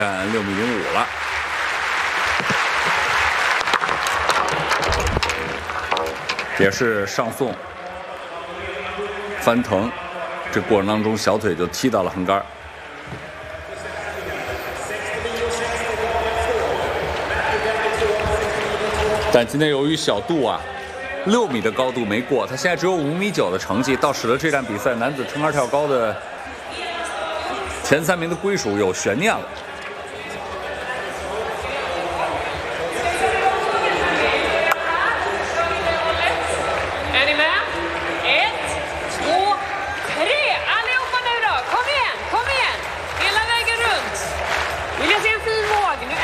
6.05米了。也是上送翻腾，这过程当中小腿就踢到了横杆。但今天由于小杜啊，6米的高度没过，他现在只有5.9米的成绩，倒使得这场比赛男子撑杆跳高的前3名的归属有悬念了。